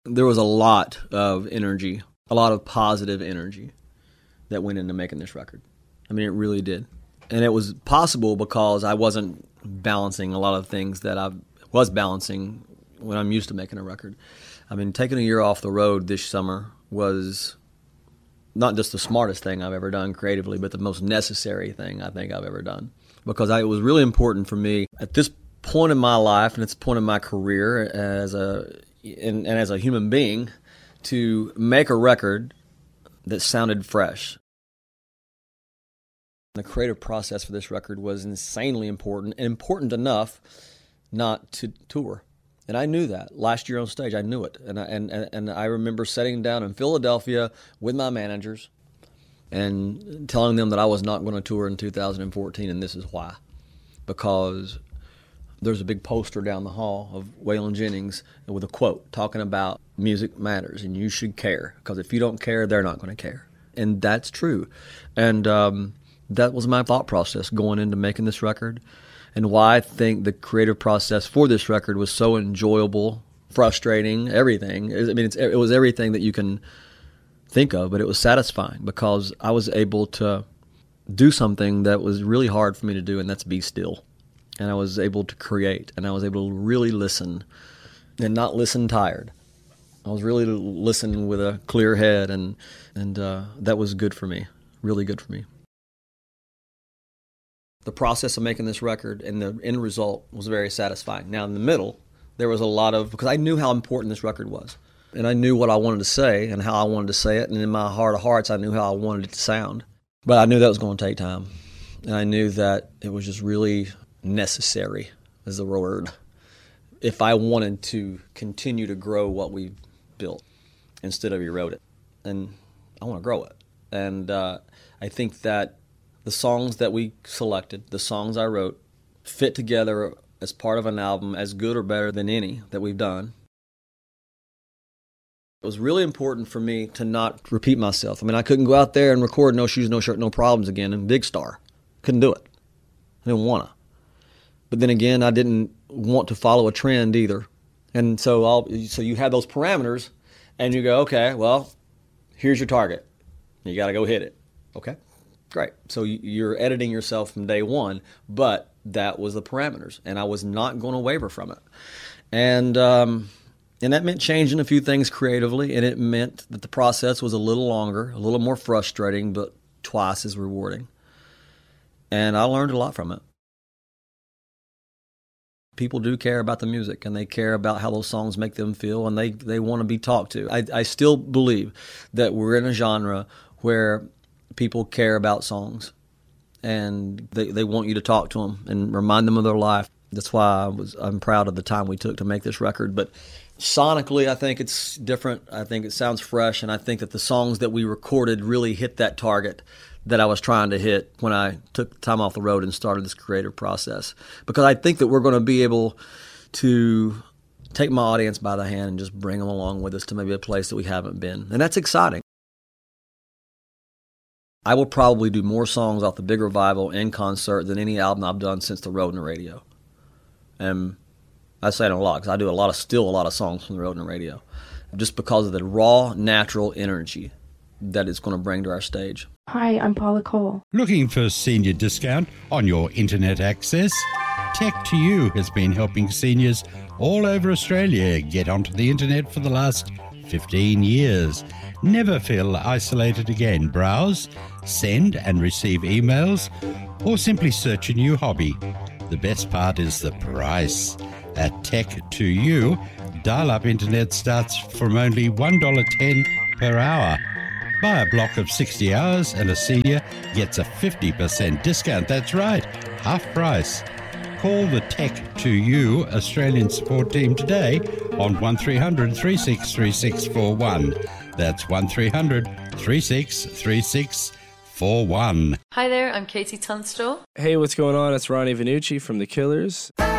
There was a lot of energy, a lot of positive energy that went into making this record. I mean, it really did. And it was possible because I wasn't balancing a lot of things that I was balancing when I'm used to making a record. I mean, taking a year off the road this summer was not just the smartest thing I've ever done creatively, but the most necessary thing I think I've ever done. Because it was really important for me at this point in my life and at this point in my career as a human being to make a record that sounded fresh. The creative process for this record was insanely important, and important enough not to tour. And I knew that. Last year on stage, I knew it. And I remember sitting down in Philadelphia with my managers and telling them that I was not going to tour in 2014, and this is why. Because there's a big poster down the hall of Waylon Jennings with a quote talking about music matters and you should care, because if you don't care, they're not going to care. And that's true. And that was my thought process going into making this record, and why I think the creative process for this record was so enjoyable, frustrating, everything. I mean, it was everything that you can think of, but it was satisfying because I was able to do something that was really hard for me to do, and that's be still. And I was able to create, and I was able to really listen and not listen tired. I was really listening with a clear head, and that was good for me, really good for me. The process of making this record and the end result was very satisfying. Now, in the middle, there was a lot of, because I knew how important this record was, and I knew what I wanted to say and how I wanted to say it, and in my heart of hearts, I knew how I wanted it to sound. But I knew that was going to take time, and I knew that it was just really necessary, is the word, if I wanted to continue to grow what we built instead of erode it. And I want to grow it. And I think that the songs that we selected, the songs I wrote, fit together as part of an album as good or better than any that we've done. It was really important for me to not repeat myself. I mean, I couldn't go out there and record No Shoes, No Shirt, No Problems again in Big Star. Couldn't do it. I didn't want to. But then again, I didn't want to follow a trend either. And so you have those parameters, and you go, okay, well, here's your target. You got to go hit it. Okay, great. So you're editing yourself from day one, but that was the parameters, and I was not going to waver from it. And that meant changing a few things creatively, and it meant that the process was a little longer, a little more frustrating, but twice as rewarding. And I learned a lot from it. People do care about the music, and they care about how those songs make them feel, and they want to be talked to. I still believe that we're in a genre where people care about songs, and they want you to talk to them and remind them of their life. That's why I'm proud of the time we took to make this record. But sonically, I think it's different. I think it sounds fresh, and I think that the songs that we recorded really hit that target that I was trying to hit when I took time off the road and started this creative process. Because I think that we're going to be able to take my audience by the hand and just bring them along with us to maybe a place that we haven't been. And that's exciting. I will probably do more songs off the Big Revival in concert than any album I've done since The Road and the Radio. And I say it a lot because I do a lot of songs from The Road and the Radio, just because of the raw, natural energy that it's going to bring to our stage. Hi, I'm Paula Cole. Looking for senior discount on your internet access? Tech2U has been helping seniors all over Australia get onto the internet for the last 15 years. Never feel isolated again. Browse, send and receive emails, or simply search a new hobby. The best part is the price. At Tech2U, dial-up internet starts from only $1.10 per hour. Buy a block of 60 hours and a senior gets a 50% discount. That's right, half price. Call the Tech2U Australian support team today on 1300 363641. That's 1300 363641. Hi there, I'm Katie Tunstall. Hey, what's going on? It's Ronnie Vanucci from The Killers.